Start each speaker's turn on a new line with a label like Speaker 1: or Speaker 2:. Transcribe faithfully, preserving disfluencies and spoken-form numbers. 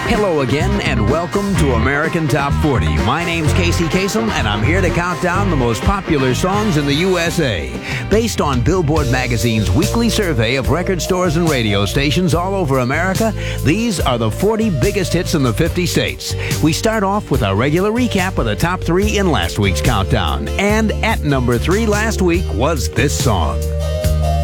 Speaker 1: Hello again, and welcome to American Top forty. My name's Casey Kasem, and I'm here to count down the most popular songs in the U S A. Based on Billboard Magazine's weekly survey of record stores and radio stations all over America, these are the forty biggest hits in the fifty states. We start off with our regular recap of the top three in last week's countdown. And at number three last week was this song.